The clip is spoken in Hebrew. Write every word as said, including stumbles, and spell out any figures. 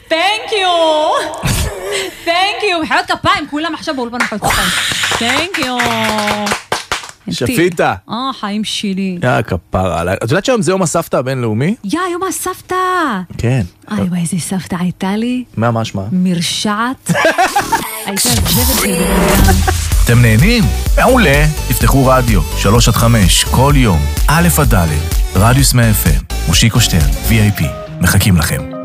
Thank you. Thank you. מחיאות כפיים, כולם עכשיו באולפן מחיאות כפיים. Thank you. שפיטה. אה, חיים שלי. יא, כפרה עליי. את יודעת שהיום זה יום הסבתא הבינלאומי? יא, יום הסבתא. כן. איי, וואי, איזה סבתא הייתה לי. מה, מה, שמה? מרשעת. הייתה זבת שלי. אתם נהנים? מעולה. תפתחו רדיו, שלוש עד חמש, כל יום, א' עד ד', רדיוס מאה אף אם, מושיקו שטרן, וי איי פי. מחכים לכם.